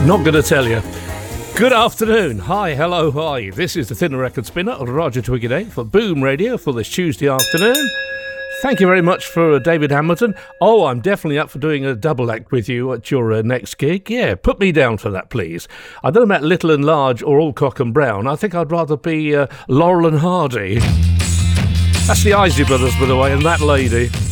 Not going to tell you. Good afternoon. Hi, hello, hi. This is the Thin Record Spinner, Roger Twiggy for Boom Radio for this Tuesday afternoon. Thank you very much for David Hamilton. Oh, I'm definitely up for doing a double act with you at your next gig. Yeah, put me down for that, please. I don't know about Little and Large or All Cock and Brown. I think I'd rather be Laurel and Hardy. That's the Isley Brothers, by the way, and that lady.